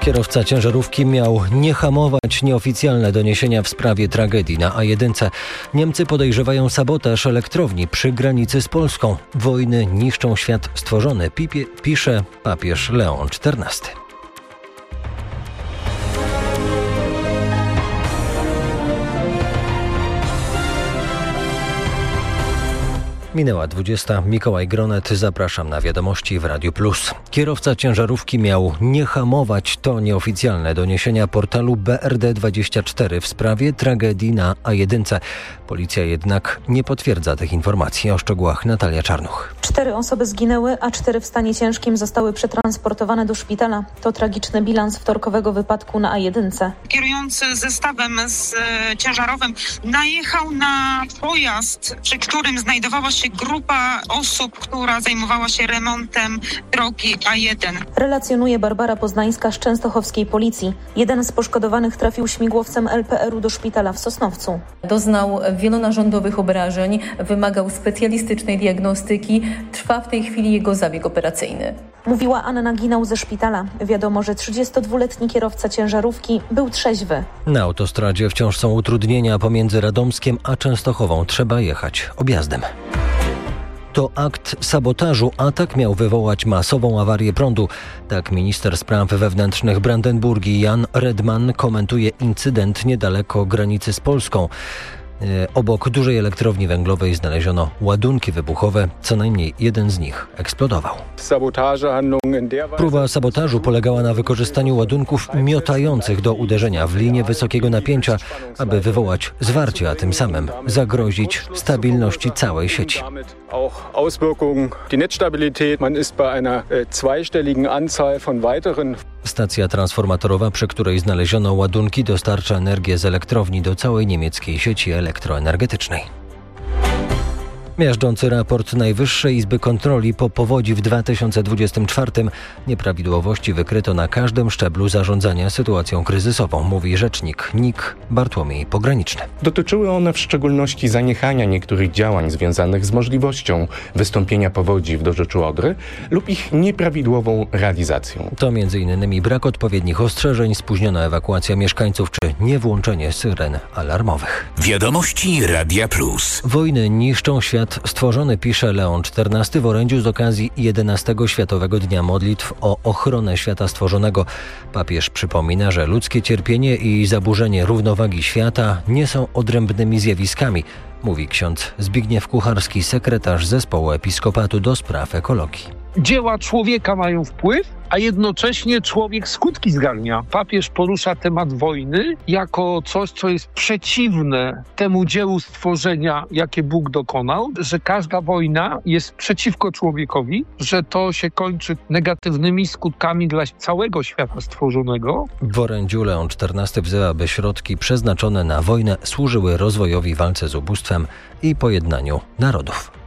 Kierowca ciężarówki miał nie hamować. Nieoficjalne doniesienia w sprawie tragedii na A1. Niemcy podejrzewają sabotaż elektrowni przy granicy z Polską. Wojny niszczą świat stworzony, pisze papież Leon XIV. Minęła 20. Mikołaj Gronet. Zapraszam na wiadomości w Radiu Plus. Kierowca ciężarówki miał nie hamować. To nieoficjalne doniesienia portalu BRD24 w sprawie tragedii na A1. Policja jednak nie potwierdza tych informacji. O szczegółach Natalia Czarnuch. 4 osoby zginęły, a 4 w stanie ciężkim zostały przetransportowane do szpitala. To tragiczny bilans wtorkowego wypadku na A1. Kierujący zestawem ciężarowym najechał na pojazd, przy którym znajdowała się grupa osób, która zajmowała się remontem drogi A1. Relacjonuje Barbara Poznańska z częstochowskiej policji. Jeden z poszkodowanych trafił śmigłowcem LPR-u do szpitala w Sosnowcu. Doznał wielonarządowych obrażeń, wymagał specjalistycznej diagnostyki. Trwa w tej chwili jego zabieg operacyjny. Mówiła Anna Ginał ze szpitala. Wiadomo, że 32-letni kierowca ciężarówki był trzeźwy. Na autostradzie wciąż są utrudnienia pomiędzy Radomskiem a Częstochową. Trzeba jechać objazdem. To akt sabotażu. Atak miał wywołać masową awarię prądu. Tak minister spraw wewnętrznych Brandenburgii Jan Redman komentuje incydent niedaleko granicy z Polską. Obok dużej elektrowni węglowej znaleziono ładunki wybuchowe. Co najmniej jeden z nich eksplodował. Próba sabotażu polegała na wykorzystaniu ładunków miotających do uderzenia w linię wysokiego napięcia, aby wywołać zwarcie, a tym samym zagrozić stabilności całej sieci. Stacja transformatorowa, przy której znaleziono ładunki, dostarcza energię z elektrowni do całej niemieckiej sieci elektroenergetycznej. Miażdżący raport Najwyższej Izby Kontroli po powodzi w 2024. Nieprawidłowości wykryto na każdym szczeblu zarządzania sytuacją kryzysową, mówi rzecznik NIK Bartłomiej Pograniczny. Dotyczyły one w szczególności zaniechania niektórych działań związanych z możliwością wystąpienia powodzi w dorzeczu Odry lub ich nieprawidłową realizacją. To m.in. brak odpowiednich ostrzeżeń, spóźniona ewakuacja mieszkańców czy niewłączenie syren alarmowych. Wiadomości Radia Plus. Wojny niszczą świat stworzony, pisze Leon XIV w orędziu z okazji 11. Światowego Dnia Modlitw o ochronę świata stworzonego. Papież przypomina, że ludzkie cierpienie i zaburzenie równowagi świata nie są odrębnymi zjawiskami, mówi ksiądz Zbigniew Kucharski, sekretarz zespołu episkopatu do spraw ekologii. Dzieła człowieka mają wpływ, a jednocześnie człowiek skutki zgarnia. Papież porusza temat wojny jako coś, co jest przeciwne temu dziełu stworzenia, jakie Bóg dokonał, że każda wojna jest przeciwko człowiekowi, że to się kończy negatywnymi skutkami dla całego świata stworzonego. W orędziu Leon XIV wzywa, by środki przeznaczone na wojnę służyły rozwojowi, walce z ubóstwem i pojednaniu narodów.